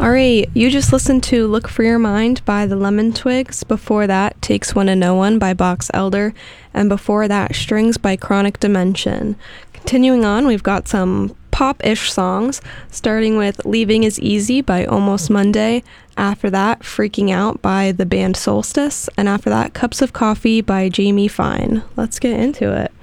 Alright, you just listened to Look for Your Mind by the Lemon Twigs. Before that, Takes One to Know One by Box Elder. And before that, Strings by Chronic Dimension. Continuing on, we've got some pop-ish songs, starting with Leaving Is Easy by Almost Monday. After that, Freaking Out by the band Solstice. And after that, Cups of Coffee by Jamie Fine. Let's get into it.